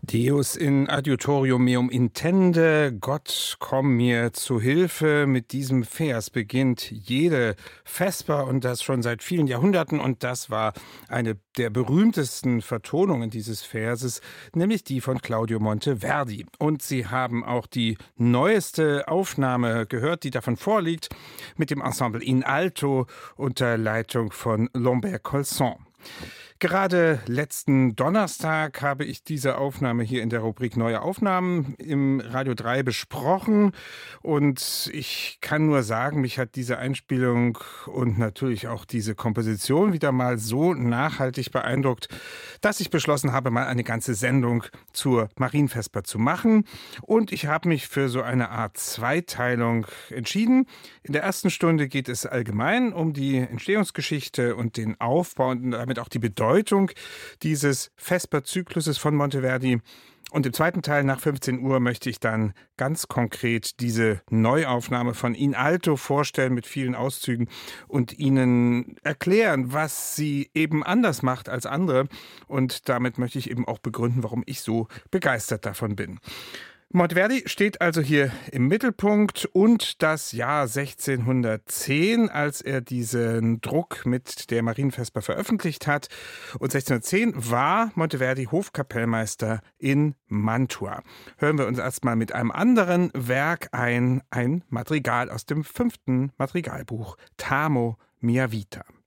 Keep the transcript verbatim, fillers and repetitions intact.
Deus in adiutorium meum intende, Gott, komm mir zu Hilfe. Mit diesem Vers beginnt jede Vesper und das schon seit vielen Jahrhunderten. Und das war eine der berühmtesten Vertonungen dieses Verses, nämlich die von Claudio Monteverdi. Und Sie haben auch die neueste Aufnahme gehört, die davon vorliegt, mit dem Ensemble in Alto unter Leitung von Lambert Colson. Gerade letzten Donnerstag habe ich diese Aufnahme hier in der Rubrik Neue Aufnahmen im Radio drei besprochen und ich kann nur sagen, mich hat diese Einspielung und natürlich auch diese Komposition wieder mal so nachhaltig beeindruckt, dass ich beschlossen habe, mal eine ganze Sendung zur Marienvesper zu machen, und ich habe mich für so eine Art Zweiteilung entschieden. In der ersten Stunde geht es allgemein um die Entstehungsgeschichte und den Aufbau und damit auch die Bedeutung dieses Vesperzykluses von Monteverdi. Und im zweiten Teil nach fünfzehn Uhr möchte ich dann ganz konkret diese Neuaufnahme von In Alto vorstellen mit vielen Auszügen und Ihnen erklären, was sie eben anders macht als andere. Und damit möchte ich eben auch begründen, warum ich so begeistert davon bin. Monteverdi steht also hier im Mittelpunkt und das Jahr sechzehnhundertzehn, als er diesen Druck mit der Marienvesper veröffentlicht hat. Und sechzehnhundertzehn war Monteverdi Hofkapellmeister in Mantua. Hören wir uns erstmal mit einem anderen Werk ein, ein Madrigal aus dem fünften Madrigalbuch, T'amo mia vita.